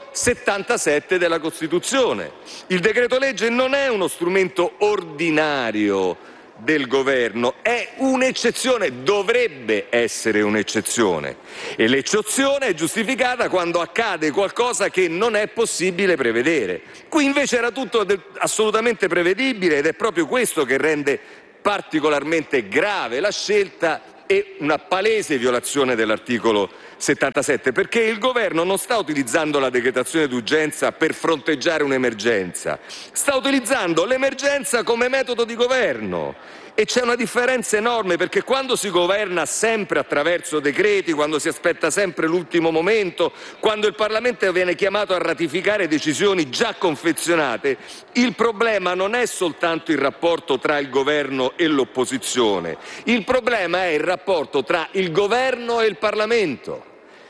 77 della Costituzione. Il decreto legge non è uno strumento ordinario del Governo, è un'eccezione, dovrebbe essere un'eccezione e l'eccezione è giustificata quando accade qualcosa che non è possibile prevedere. Qui invece era tutto assolutamente prevedibile ed è proprio questo che rende particolarmente grave la scelta e una palese violazione dell'articolo 77, perché il Governo non sta utilizzando la decretazione d'urgenza per fronteggiare un'emergenza, sta utilizzando l'emergenza come metodo di governo. E c'è una differenza enorme, perché quando si governa sempre attraverso decreti, quando si aspetta sempre l'ultimo momento, quando il Parlamento viene chiamato a ratificare decisioni già confezionate, il problema non è soltanto il rapporto tra il governo e l'opposizione, il problema è il rapporto tra il governo e il Parlamento.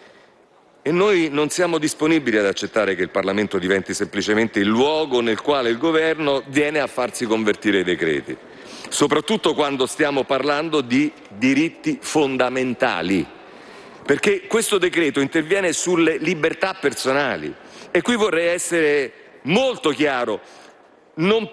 E noi non siamo disponibili ad accettare che il Parlamento diventi semplicemente il luogo nel quale il governo viene a farsi convertire i decreti, soprattutto quando stiamo parlando di diritti fondamentali, perché questo decreto interviene sulle libertà personali. E qui vorrei essere molto chiaro, non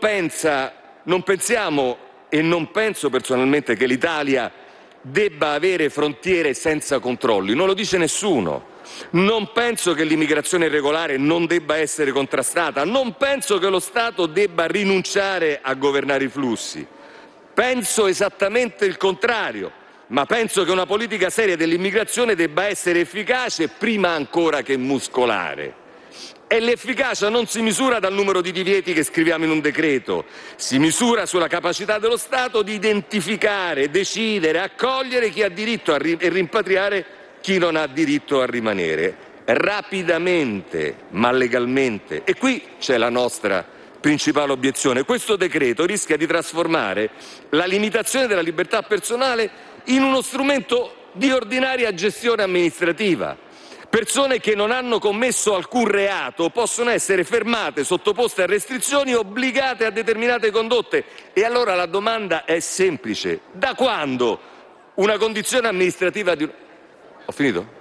pensiamo e non penso personalmente che l'Italia debba avere frontiere senza controlli, non lo dice nessuno. Non penso che l'immigrazione irregolare non debba essere contrastata, non penso che lo Stato debba rinunciare a governare i flussi. Penso esattamente il contrario, ma penso che una politica seria dell'immigrazione debba essere efficace prima ancora che muscolare. E l'efficacia non si misura dal numero di divieti che scriviamo in un decreto, si misura sulla capacità dello Stato di identificare, decidere, accogliere chi ha diritto e rimpatriare chi non ha diritto a rimanere, rapidamente ma legalmente. E qui c'è la nostra principale obiezione. Questo decreto rischia di trasformare la limitazione della libertà personale in uno strumento di ordinaria gestione amministrativa. Persone che non hanno commesso alcun reato possono essere fermate, sottoposte a restrizioni, obbligate a determinate condotte. E allora la domanda è semplice: da quando una condizione amministrativa di... Ho finito?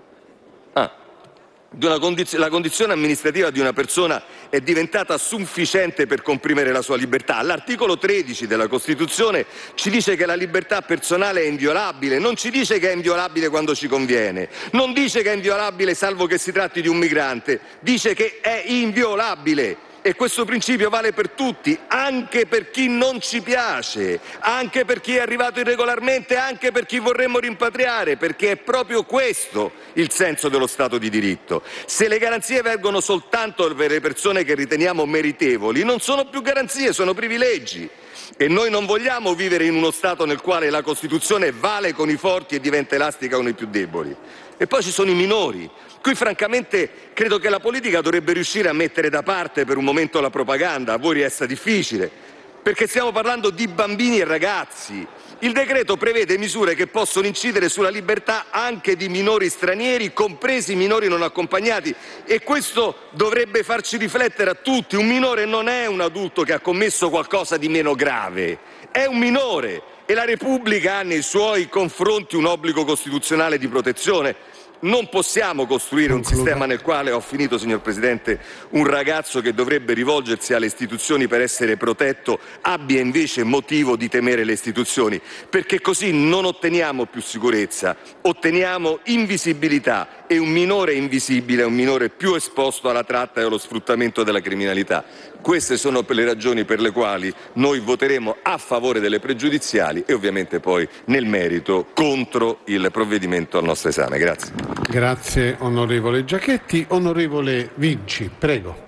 La condizione amministrativa di una persona è diventata sufficiente per comprimere la sua libertà. L'articolo 13 della Costituzione ci dice che la libertà personale è inviolabile, non ci dice che è inviolabile quando ci conviene, non dice che è inviolabile salvo che si tratti di un migrante, dice che è inviolabile. E questo principio vale per tutti, anche per chi non ci piace, anche per chi è arrivato irregolarmente, anche per chi vorremmo rimpatriare, perché è proprio questo il senso dello Stato di diritto. Se le garanzie vengono soltanto per le persone che riteniamo meritevoli, non sono più garanzie, sono privilegi. E noi non vogliamo vivere in uno Stato nel quale la Costituzione vale con i forti e diventa elastica con i più deboli. E poi ci sono i minori. Qui francamente credo che la politica dovrebbe riuscire a mettere da parte per un momento la propaganda, a voi resta difficile, perché stiamo parlando di bambini e ragazzi. Il decreto prevede misure che possono incidere sulla libertà anche di minori stranieri, compresi minori non accompagnati, e questo dovrebbe farci riflettere a tutti. Un minore non è un adulto che ha commesso qualcosa di meno grave, è un minore e la Repubblica ha nei suoi confronti un obbligo costituzionale di protezione. Non possiamo costruire un sistema nel quale, ho finito signor Presidente, un ragazzo che dovrebbe rivolgersi alle istituzioni per essere protetto abbia invece motivo di temere le istituzioni, perché così non otteniamo più sicurezza, otteniamo invisibilità, e un minore invisibile è un minore più esposto alla tratta e allo sfruttamento della criminalità. Queste sono le ragioni per le quali noi voteremo a favore delle pregiudiziali e ovviamente poi nel merito contro il provvedimento al nostro esame. Grazie. Grazie onorevole Giachetti. Onorevole Vinci, prego.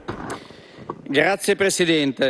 Grazie Presidente.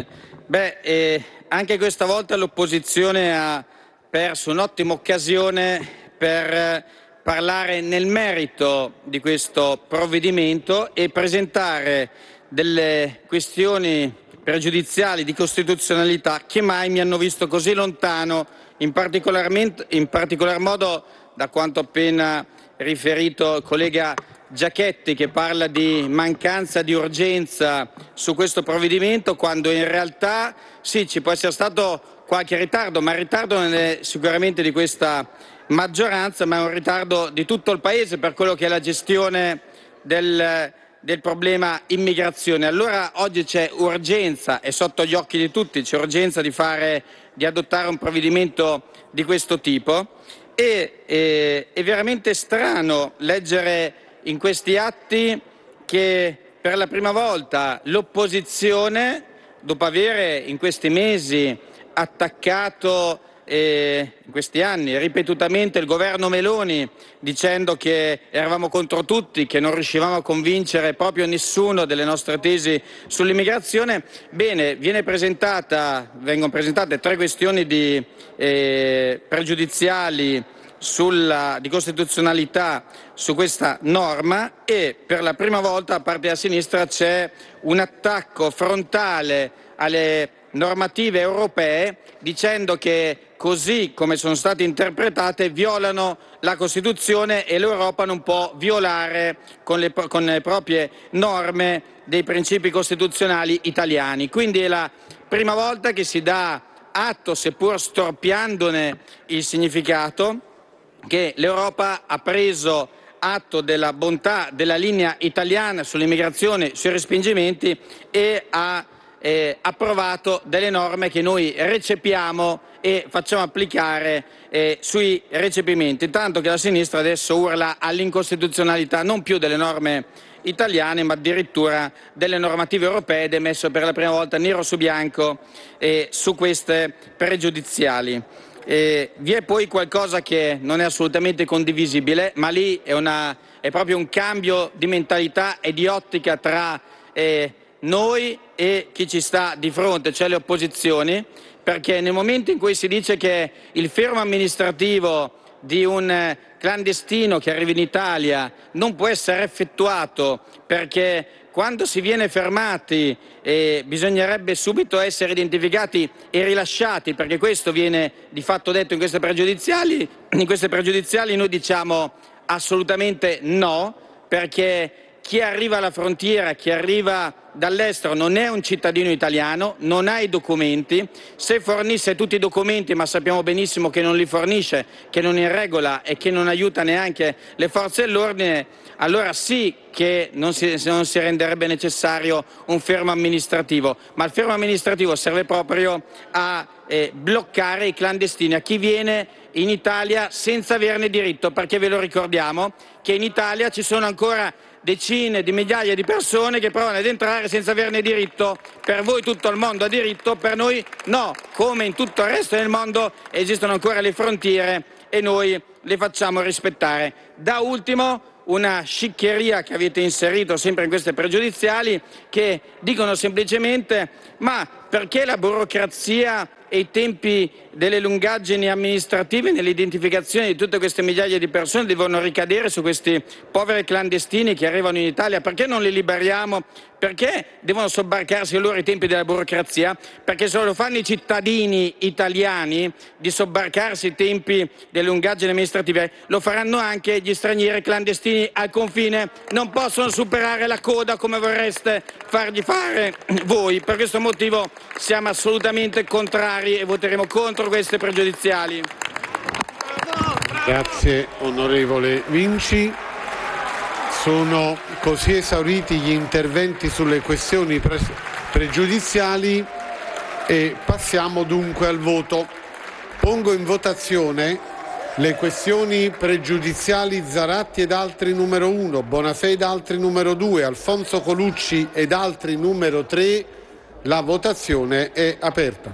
Anche questa volta l'opposizione ha perso un'ottima occasione per parlare nel merito di questo provvedimento e presentare delle questioni pregiudiziali di costituzionalità che mai mi hanno visto così lontano, in particolar modo da quanto appena riferito il collega Giachetti, che parla di mancanza di urgenza su questo provvedimento, quando in realtà sì, ci può essere stato qualche ritardo, ma il ritardo non è sicuramente di questa maggioranza, ma è un ritardo di tutto il Paese per quello che è la gestione del problema immigrazione. Allora oggi c'è urgenza, è sotto gli occhi di tutti, c'è urgenza di adottare un provvedimento di questo tipo, e è veramente strano leggere in questi atti che per la prima volta l'opposizione, dopo avere in questi mesi attaccato in questi anni ripetutamente il governo Meloni, dicendo che eravamo contro tutti, che non riuscivamo a convincere proprio nessuno delle nostre tesi sull'immigrazione, vengono presentate 3 questioni di pregiudiziali di costituzionalità su questa norma, e per la prima volta da parte della sinistra c'è un attacco frontale alle normative europee, dicendo che così come sono state interpretate violano la Costituzione e l'Europa non può violare con le proprie norme dei principi costituzionali italiani. Quindi è la prima volta che si dà atto, seppur storpiandone il significato, che l'Europa ha preso atto della bontà della linea italiana sull'immigrazione, sui respingimenti, e ha approvato delle norme che noi recepiamo e facciamo applicare sui recepimenti, tanto che la sinistra adesso urla all'incostituzionalità non più delle norme italiane ma addirittura delle normative europee, ed è messo per la prima volta nero su bianco su queste pregiudiziali. Vi è poi qualcosa che non è assolutamente condivisibile, ma lì è proprio un cambio di mentalità e di ottica tra noi e chi ci sta di fronte, cioè le opposizioni, perché nel momento in cui si dice che il fermo amministrativo di un clandestino che arriva in Italia non può essere effettuato perché quando si viene fermati bisognerebbe subito essere identificati e rilasciati, perché questo viene di fatto detto in queste pregiudiziali, noi diciamo assolutamente no, perché chi arriva alla frontiera, chi arriva dall'estero non è un cittadino italiano, non ha i documenti. Se fornisse tutti i documenti, ma sappiamo benissimo che non li fornisce, che non è in regola e che non aiuta neanche le forze dell'ordine, allora sì che non si renderebbe necessario un fermo amministrativo, ma il fermo amministrativo serve proprio a bloccare i clandestini, a chi viene in Italia senza averne diritto, perché ve lo ricordiamo che in Italia ci sono ancora decine di migliaia di persone che provano ad entrare senza averne diritto. Per voi tutto il mondo ha diritto, per noi no. Come in tutto il resto del mondo esistono ancora le frontiere e noi le facciamo rispettare. Da ultimo, una sciccheria che avete inserito sempre in queste pregiudiziali, che dicono semplicemente: ma perché la burocrazia e i tempi delle lungaggini amministrative nell'identificazione di tutte queste migliaia di persone devono ricadere su questi poveri clandestini che arrivano in Italia? Perché non li liberiamo? Perché devono sobbarcarsi loro i tempi della burocrazia? Perché se lo fanno i cittadini italiani di sobbarcarsi i tempi delle lungaggini amministrative, lo faranno anche gli stranieri clandestini al confine. Non possono superare la coda come vorreste fargli fare voi. Per questo motivo siamo assolutamente contrari e voteremo contro queste pregiudiziali. Grazie onorevole Vinci. Sono così esauriti gli interventi sulle questioni pregiudiziali e passiamo dunque al voto. Pongo in votazione le questioni pregiudiziali Zaratti ed altri numero 1, Bonafè ed altri numero 2, Alfonso Colucci ed altri numero 3. La votazione è aperta.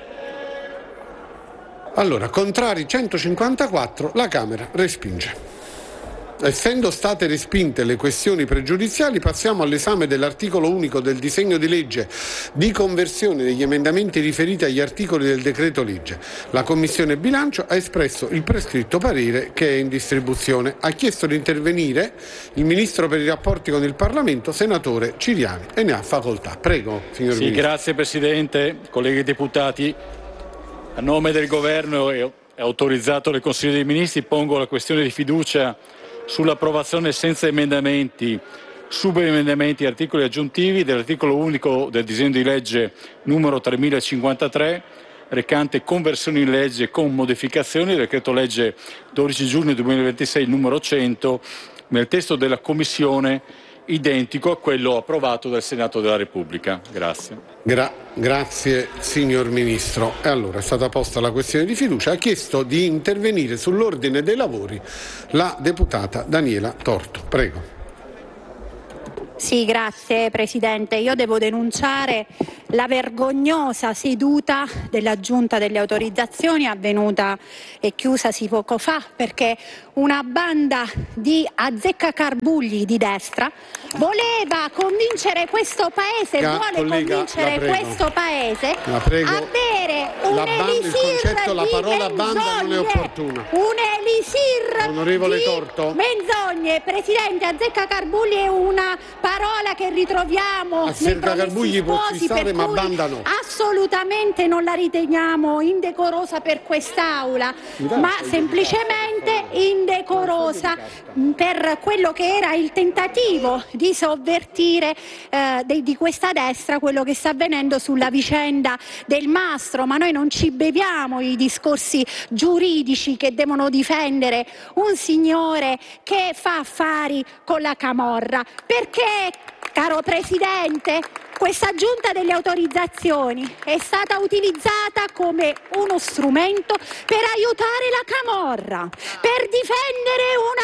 Allora, contrari 154, la Camera respinge. Essendo state respinte le questioni pregiudiziali, passiamo all'esame dell'articolo unico del disegno di legge di conversione degli emendamenti riferiti agli articoli del decreto legge. La Commissione Bilancio ha espresso il prescritto parere che è in distribuzione. Ha chiesto di intervenire il Ministro per i rapporti con il Parlamento, senatore Ciriani, e ne ha facoltà. Prego, signor Ministro. Grazie Presidente, colleghi deputati. A nome del Governo e autorizzato dal Consiglio dei Ministri pongo la questione di fiducia sull'approvazione senza emendamenti, subemendamenti e articoli aggiuntivi dell'articolo unico del disegno di legge numero 3053, recante conversione in legge con modificazioni del decreto legge 12 giugno 2026 numero 100, nel testo della Commissione identico a quello approvato dal Senato della Repubblica. Grazie. Grazie signor Ministro. E allora è stata posta la questione di fiducia. Ha chiesto di intervenire sull'ordine dei lavori la deputata Daniela Torto. Prego. Sì, grazie Presidente. Io devo denunciare la vergognosa seduta della Giunta delle Autorizzazioni avvenuta e chiusasi poco fa, perché una banda di azzeccacarbugli di destra voleva convincere questo Paese, questo Paese a bere un elisir la parola banda non è opportuna. Un elisir Onorevole di Torto. menzogne. Presidente, azzeccacarbugli è una parola che ritroviamo nei Promessi Sposi, per ma banda no. Assolutamente non la riteniamo indecorosa per quest'Aula, ma semplicemente indecorosa per quello che era il tentativo di sovvertire di questa destra quello che sta avvenendo sulla vicenda del Mastro. Ma noi non ci beviamo i discorsi giuridici che devono difendere un signore che fa affari con la camorra, perché, caro Presidente, questa Giunta delle Autorizzazioni è stata utilizzata come uno strumento per aiutare la camorra, per difendere un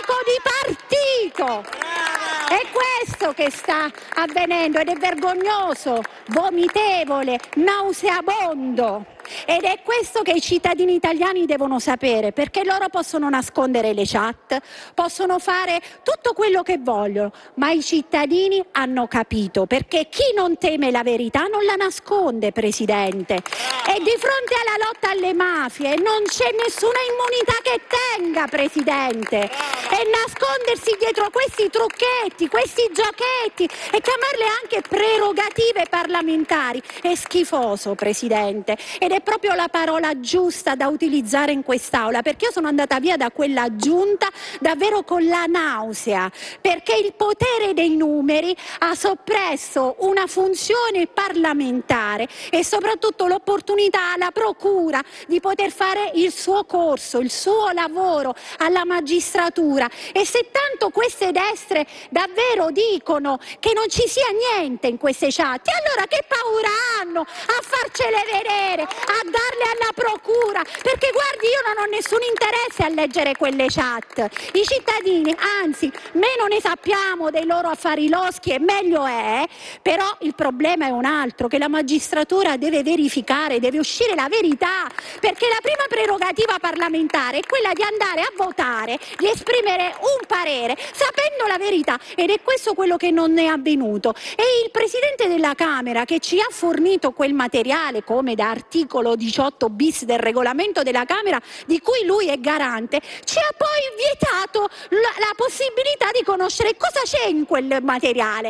amico di partito. È questo che sta avvenendo ed è vergognoso, vomitevole, nauseabondo. Ed è questo che i cittadini italiani devono sapere, perché loro possono nascondere le chat, possono fare tutto quello che vogliono, ma i cittadini hanno capito, perché chi non teme la verità non la nasconde, Presidente. E di fronte alla lotta alle mafie non c'è nessuna immunità che tenga, Presidente. E nascondersi dietro questi trucchetti, questi giochetti e chiamarle anche prerogative parlamentari è schifoso, Presidente. Ed è proprio la parola giusta da utilizzare in quest'Aula, perché io sono andata via da quella Giunta davvero con la nausea, perché il potere dei numeri ha soppresso una funzione parlamentare e soprattutto l'opportunità alla Procura di poter fare il suo corso, il suo lavoro alla magistratura. E se tanto queste destre davvero dicono che non ci sia niente in queste chat, allora che paura hanno a farcele vedere, a darle alla Procura? Perché guardi, io non ho nessun interesse a leggere quelle chat. I cittadini, anzi, meno ne sappiamo dei loro affari loschi e meglio è. Però il problema è un altro, che la magistratura deve verificare, deve uscire la verità, perché la prima prerogativa parlamentare è quella di andare a votare, di esprimere un parere sapendo la verità, ed è questo quello che non è avvenuto. E il Presidente della Camera, che ci ha fornito quel materiale come da articolo 18 bis del regolamento della Camera, di cui lui è garante, ci ha poi vietato la possibilità di conoscere cosa c'è in quel materiale.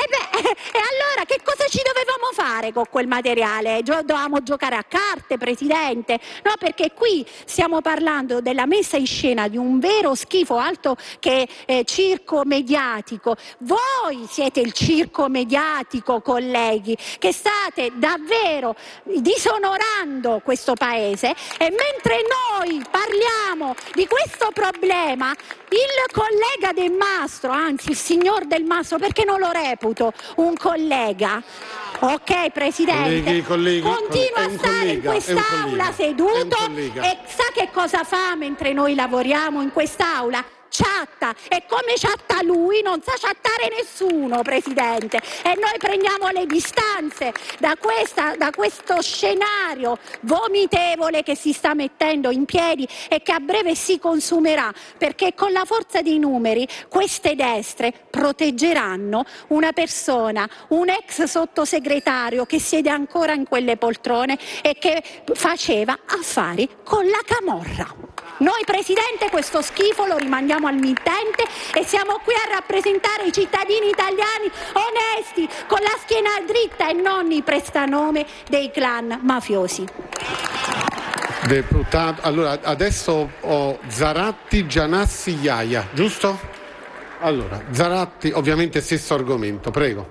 E allora che cosa ci dovevamo fare con quel materiale? Dovevamo giocare a carte, Presidente? No, perché qui stiamo parlando della messa in scena di un vero schifo, altro che circo mediatico. Voi siete il circo mediatico, colleghi, che state davvero disonorando schiacciando questo paese, e mentre noi parliamo di questo problema, il collega Del Mastro, anzi il signor Del Mastro, perché non lo reputo un collega, ok Presidente, continua a stare in quest'aula seduto e sa che cosa fa mentre noi lavoriamo in quest'aula? Chatta, e come chatta lui non sa chattare nessuno, Presidente, e noi prendiamo le distanze da questo scenario vomitevole che si sta mettendo in piedi e che a breve si consumerà, perché con la forza dei numeri queste destre proteggeranno una persona, un ex sottosegretario che siede ancora in quelle poltrone e che faceva affari con la camorra. Noi, Presidente, questo schifo lo rimandiamo al mittente e siamo qui a rappresentare i cittadini italiani onesti, con la schiena dritta e non i prestanome dei clan mafiosi. Deputato, allora adesso ho Zaratti, Gianassi, Iaia, giusto? Allora, Zaratti, ovviamente stesso argomento, prego.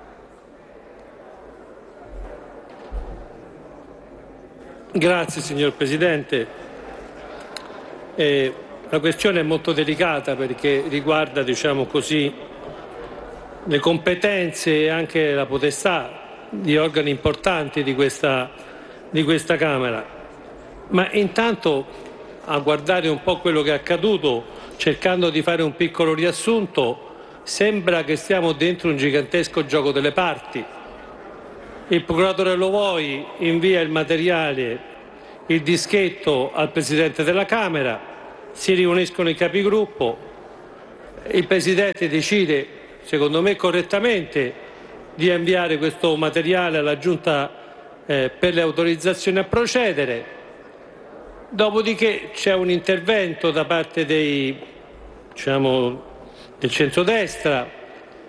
Grazie signor Presidente. La questione è molto delicata perché riguarda, diciamo così, le competenze e anche la potestà di organi importanti di questa Camera. Ma intanto, a guardare un po' quello che è accaduto, cercando di fare un piccolo riassunto, sembra che stiamo dentro un gigantesco gioco delle parti. Il procuratore Lo Voi invia il materiale, il dischetto al Presidente della Camera, si riuniscono i capigruppo, il Presidente decide, secondo me correttamente, di inviare questo materiale alla Giunta per le autorizzazioni a procedere, dopodiché c'è un intervento da parte del centrodestra